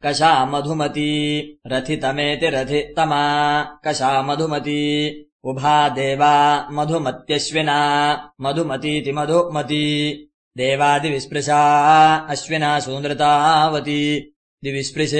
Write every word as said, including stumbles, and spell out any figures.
कशा मधुमती रथितमेति रथितमा कशा मधुमती उभा देवा मधुमत्यश्विना मधुमतीति मधुमती देवादिविस्पृशा अश्विना सूनृतावती दिविस्पृशे